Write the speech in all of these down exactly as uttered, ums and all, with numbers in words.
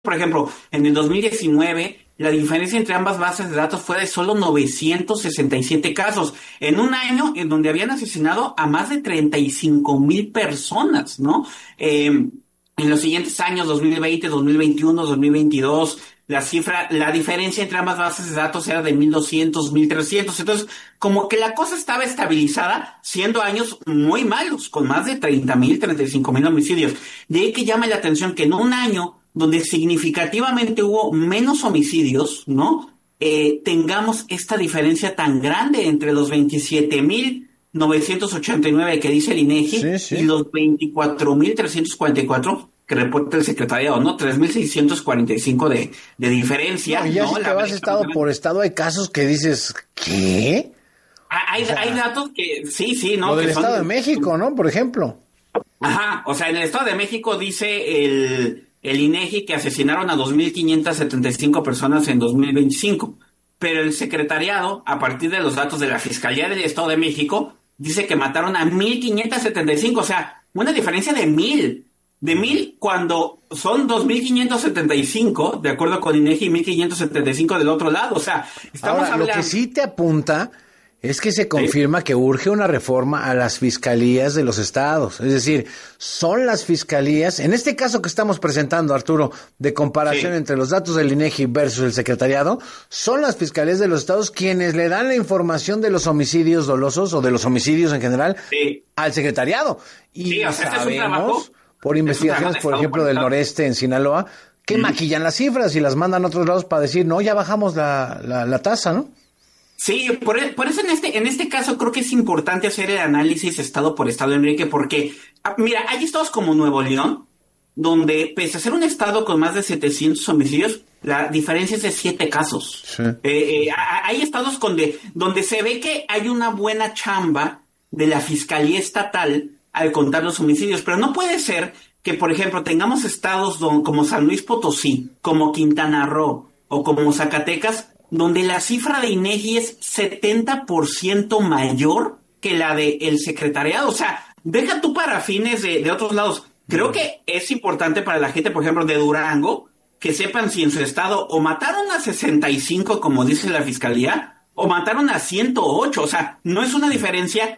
Por ejemplo, en el dos mil diecinueve, la diferencia entre ambas bases de datos fue de solo novecientos sesenta y siete casos, en un año en donde habían asesinado a más de treinta y cinco mil personas, ¿no? Eh, en los siguientes años, dos mil veinte, dos mil veintiuno, dos mil veintidós, la cifra, la diferencia entre ambas bases de datos era de mil doscientos, mil trescientos. Entonces, como que la cosa estaba estabilizada, siendo años muy malos, con más de treinta mil, treinta y cinco mil homicidios. De ahí que llame la atención que en un año donde significativamente hubo menos homicidios, ¿no? Eh, tengamos esta diferencia tan grande entre los veintisiete mil novecientos ochenta y nueve que dice el INEGI sí, sí. y los veinticuatro mil trescientos cuarenta y cuatro que reporta el secretariado, ¿no? tres mil seiscientos cuarenta y cinco de, de diferencia. No, y ya ¿no? si te vas estado por estado, hay casos que dices, ¿qué? Hay, o sea, hay datos que, sí, sí, ¿no? Lo del que Estado son, de México, ¿no? Por ejemplo. Ajá, o sea, en el Estado de México dice el... el INEGI que asesinaron a dos mil quinientas setenta y cinco personas en dos mil veinticinco, pero el secretariado, a partir de los datos de la Fiscalía del Estado de México, dice que mataron a mil quinientas setenta y cinco, o sea, una diferencia de mil, de mil cuando son dos mil quinientos setenta y cinco, de acuerdo con INEGI, mil quinientos setenta y cinco del otro lado, o sea, estamos Ahora, hablando... Lo que sí te apunta es que se confirma ¿Sí? que urge una reforma a las fiscalías de los estados. Es decir, son las fiscalías, en este caso que estamos presentando, Arturo, de comparación sí. entre los datos del INEGI versus el secretariado, son las fiscalías de los estados quienes le dan la información de los homicidios dolosos o de los homicidios en general sí. al secretariado. Y sí, o sea, sabemos, este es un trabajo, por investigaciones, por ejemplo, del noreste en Sinaloa, que mm. maquillan las cifras y las mandan a otros lados para decir, no, ya bajamos la, la, la tasa, ¿no? Sí, por, por eso en este, en este caso creo que es importante hacer el análisis estado por estado, Enrique, porque, mira, hay estados como Nuevo León, donde pese a ser un estado con más de setecientos homicidios, la diferencia es de siete casos. Sí. Eh, eh, hay estados donde, donde se ve que hay una buena chamba de la Fiscalía Estatal al contar los homicidios, pero no puede ser que, por ejemplo, tengamos estados don, como San Luis Potosí, como Quintana Roo o como Zacatecas, donde la cifra de INEGI es setenta por ciento mayor que la del secretariado. O sea, deja tú para fines de, de otros lados. Creo que es importante para la gente, por ejemplo, de Durango, que sepan si en su estado o mataron a sesenta y cinco, como dice la fiscalía, o mataron a ciento ocho. O sea, no es una diferencia.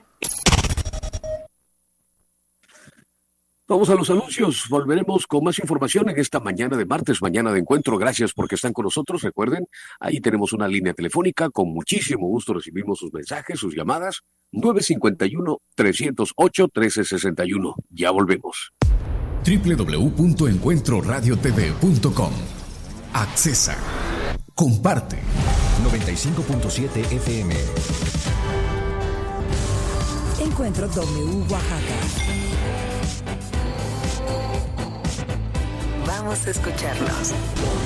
Vamos a los anuncios, volveremos con más información en esta mañana de martes, mañana de encuentro. Gracias porque están con nosotros, recuerden, ahí tenemos una línea telefónica, con muchísimo gusto recibimos sus mensajes, sus llamadas, nueve cinco uno, tres cero ocho, uno tres seis uno. Ya volvemos. doble u doble u doble u punto encuentro radio t v punto com. Accesa. Comparte. noventa y cinco punto siete F M. Encuentro W Oaxaca. Vamos a escucharnos.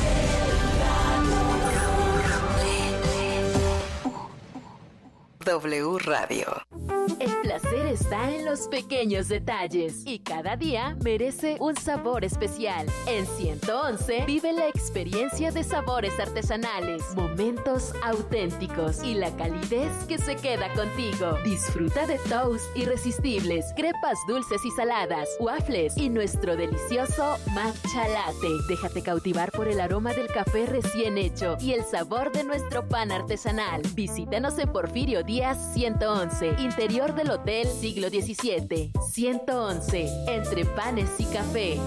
W Radio. El placer está en los pequeños detalles y cada día merece un sabor especial. En ciento once vive la experiencia de sabores artesanales, momentos auténticos y la calidez que se queda contigo. Disfruta de toast irresistibles, crepas dulces y saladas, waffles y nuestro delicioso matcha latte. Déjate cautivar por el aroma del café recién hecho y el sabor de nuestro pan artesanal. Visítanos en Porfirio Díaz ciento once, interior del Hotel Siglo diecisiete. ciento once, entre panes y café.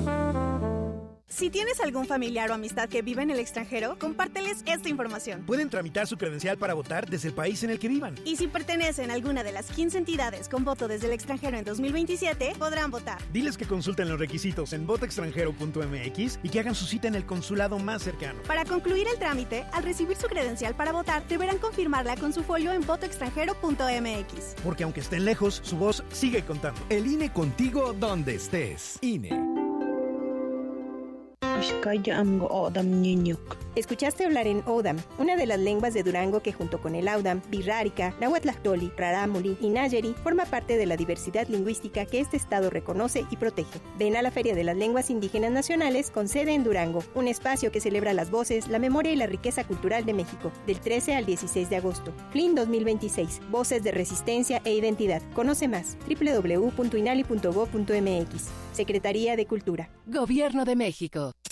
Si tienes algún familiar o amistad que vive en el extranjero, compárteles esta información. Pueden tramitar su credencial para votar desde el país en el que vivan. Y si pertenecen a alguna de las quince entidades con voto desde el extranjero en dos mil veintisiete, podrán votar. Diles que consulten los requisitos en voto extranjero punto m x y que hagan su cita en el consulado más cercano. Para concluir el trámite, al recibir su credencial para votar, deberán confirmarla con su folio en voto extranjero punto m x. Porque aunque estén lejos, su voz sigue contando. El I N E contigo donde estés. I N E. Escuchaste hablar en Odam, una de las lenguas de Durango que junto con el Audam, Birrárica, Nahuatlactoli, Rarámuri y Nayeri forma parte de la diversidad lingüística que este estado reconoce y protege. Ven a la Feria de las Lenguas Indígenas Nacionales con sede en Durango, un espacio que celebra las voces, la memoria y la riqueza cultural de México, del trece al dieciséis de agosto. F L I N dos mil veintiséis, Voces de Resistencia e Identidad. Conoce más, doble u doble u doble u punto inali punto gob punto m x. Secretaría de Cultura. Gobierno de México.